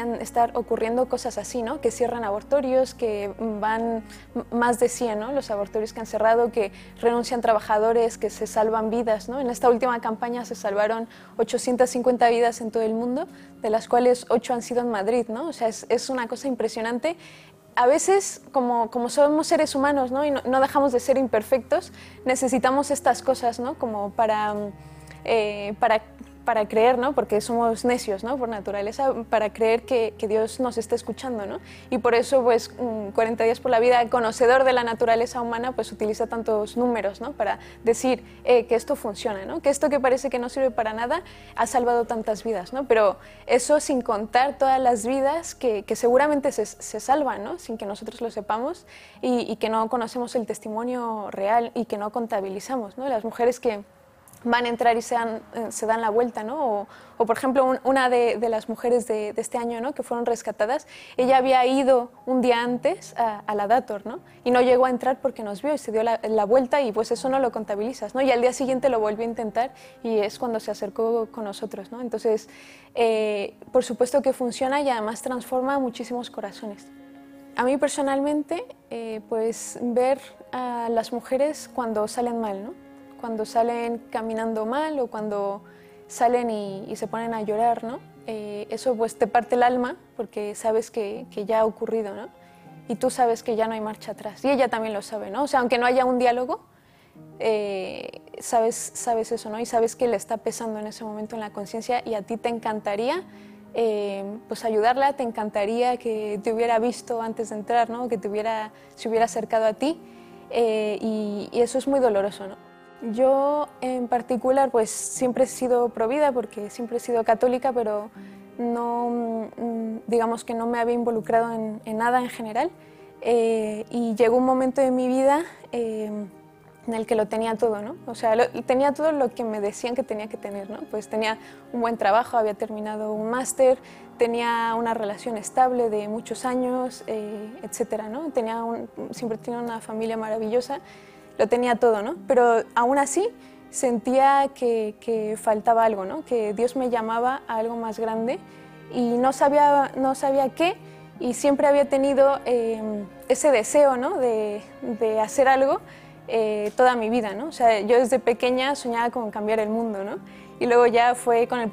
podrían estar ocurriendo cosas así, ¿no? Que cierran abortorios, que van más de 100, ¿no? Los abortorios que han cerrado, que renuncian trabajadores, que se salvan vidas, ¿no? En esta última campaña se salvaron 850 vidas en todo el mundo, de las cuales 8 han sido en Madrid, ¿no? O sea, es una cosa impresionante. A veces, como somos seres humanos, ¿no? Y no dejamos de ser imperfectos, necesitamos estas cosas, ¿no? Como para creer, ¿no? Porque somos necios, ¿no? Por naturaleza, para creer que Dios nos está escuchando, ¿no? Y por eso, pues, 40 días por la vida, conocedor de la naturaleza humana, pues utiliza tantos números, ¿no? Para decir que esto funciona, ¿no? Que esto que parece que no sirve para nada ha salvado tantas vidas, ¿no? Pero eso sin contar todas las vidas que seguramente se salvan, ¿no? Sin que nosotros lo sepamos y que no conocemos el testimonio real y que no contabilizamos, ¿no? Las mujeres que van a entrar y se dan la vuelta, ¿no? O por ejemplo, una de las mujeres de este año, ¿no? Que fueron rescatadas, ella había ido un día antes a la Dator, ¿no? Y no llegó a entrar porque nos vio y se dio la vuelta y pues eso no lo contabilizas, ¿no? Y al día siguiente lo volvió a intentar y es cuando se acercó con nosotros, ¿no? Entonces, por supuesto que funciona y además transforma muchísimos corazones. A mí personalmente, pues ver a las mujeres cuando salen mal, ¿no? Cuando salen caminando mal o cuando salen y se ponen a llorar, ¿no? Eso pues te parte el alma porque sabes que ya ha ocurrido, ¿no? Y tú sabes que ya no hay marcha atrás y ella también lo sabe, ¿no? O sea, aunque no haya un diálogo, sabes eso, ¿no? Y sabes que le está pesando en ese momento en la conciencia y a ti te encantaría pues ayudarla, te encantaría que te hubiera visto antes de entrar, ¿no? Que se hubiera acercado a ti y eso es muy doloroso, ¿no? Yo en particular pues siempre he sido provida porque siempre he sido católica, pero no, digamos que no me había involucrado en nada en general y llegó un momento de mi vida en el que lo tenía todo, ¿no? O sea, tenía todo lo que me decían que tenía que tener, ¿no? Pues tenía un buen trabajo, había terminado un máster, tenía una relación estable de muchos años, etcétera, ¿no? Siempre tenía una familia maravillosa. Lo tenía todo, ¿no? Pero aún así sentía que faltaba algo, ¿no? Que Dios me llamaba a algo más grande y no sabía qué y siempre había tenido ese deseo, ¿no? de hacer algo toda mi vida, ¿no? O sea, yo desde pequeña soñaba con cambiar el mundo, ¿no? Y luego ya fue con el